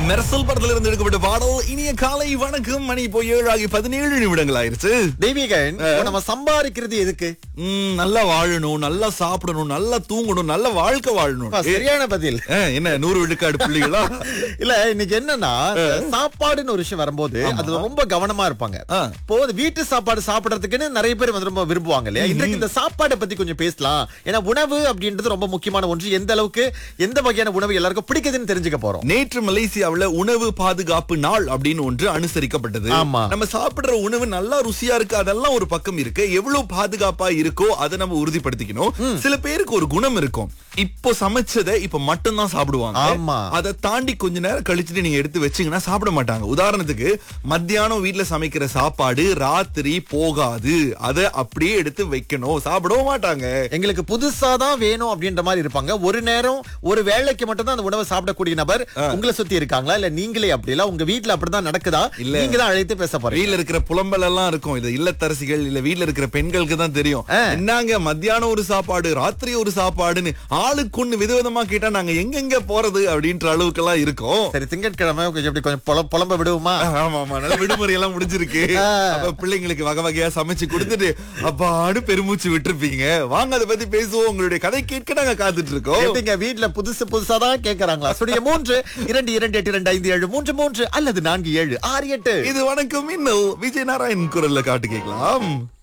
மெர்சல் படத்துல இருந்து எடுக்கப்பட்ட பாடல். இனிய காலை வணக்கம். மணி இப்போ 7:17 ஆயிருச்சு. தெய்வீகன், நம்ம சம்பாதிக்கிறது எதுக்கு? நல்லா வாழணும், நல்லா சாப்பிடணும், நல்லா தூங்கணும், நல்ல வாழ்க்கை வாழணும். சரியான பதில். என்ன 100 விழுக்காடு புள்ளிகளா? இல்ல, இன்னைக்கு என்னன்னா சாப்பாடுன்னு ஒரு விஷயம் வரும்போது அது ரொம்ப கவனமா இருப்பாங்க. இப்போ வீட்டு சாப்பாடு சாப்பிடறதுக்குன்னு நிறைய பேர் வந்து ரொம்ப விரும்புவாங்க இல்லையா? இன்றைக்கு இந்த சாப்பாடை பத்தி கொஞ்சம் பேசலாம். ஏன்னா உணவு அப்படின்றது ரொம்ப முக்கியமான ஒன்று. எந்த அளவுக்கு எந்த வகையான உணவு எல்லாருக்கும் பிடிக்குதுன்னு தெரிஞ்சுக்க போறோம். நேற்று மலேசியாவுல உணவு பாதுகாப்பு நாள் அப்படின்னு ஒன்று அனுசரிக்கப்பட்டது. நம்ம சாப்பிடுற உணவு நல்லா ருசியா இருக்கு, அதெல்லாம் ஒரு பக்கம் இருக்கு. எவ்வளவு பாதுகாப்பா இருக்கோ அதை நம்ம உறுதிப்படுத்திக்கணும். சில பேருக்கு ஒரு குணம் இருக்கும், இப்போ சமைச்சதை இப்ப மட்டும் தான் சாப்பிடுவாங்க. அதை தாண்டி கொஞ்ச நேரம் கழிச்சுட்டு நீங்க எடுத்து வச்சீங்கன்னா சாப்பிட மாட்டாங்க. உதாரணத்துக்கு மத்தியானம் வீட்டுல சமைக்கிற சாப்பாடு ராத்திரி போகாது, அதை அப்படியே எடுத்து வைக்கணும், சாப்பிடவும் மாட்டாங்க. எங்களுக்கு புதுசா தான் வேணும் அப்படின்ற மாதிரி இருப்பாங்க. ஒரு நேரம் ஒரு வேளைக்கு மட்டும் தான் அந்த உணவை சாப்பிடக்கூடிய நபர் உங்களை சுத்தி இருக்காங்களா? இல்ல நீங்களே அப்படி இல்ல உங்க வீட்டுல அப்படிதான் நடக்குதா? இல்ல நீங்க தான் அழைத்து பேச போறீங்க. வீட்டுல இருக்கிற புலம்பல் எல்லாம் இருக்கும், இது இல்லத்தரசிகள் இல்ல வீட்டுல இருக்கிற பெண்களுக்கு தான் தெரியும். என்னங்க மத்தியானம் ஒரு சாப்பாடு ராத்திரி ஒரு சாப்பாடுன்னு ஆளுக்கு ஒண்ணு விதவிதமா கேட்டா நாங்க எங்கெங்க போறது அப்படின்ற அளவுக்கு எல்லாம் இருக்கும். சரி, திங்கட்கிழமை கொஞ்சம் புலம்ப விடுவோமா? ஆமா ஆமா, நல்ல விடுமுறை எல்லாம் முடிஞ்சிருக்கு. அப்ப பிள்ளைங்களுக்கு வகை வகையா சமைச்சு கொடுத்துட்டு அப்பாடு பெருமூச்சு விட்டுருப்பீங்க. வாங்க அதை பத்தி பேசுவோம். உங்களுடைய கதை கேட்க நாங்க காத்துட்டு இருக்கோம். வீட்டுல புதுசா தான் கேக்குறாங்களா? 328257333 அல்லது 4768. இது வணக்கம் இன்னும் விஜய் நாராயண் குரல்ல காட்டு கேட்கலாம்.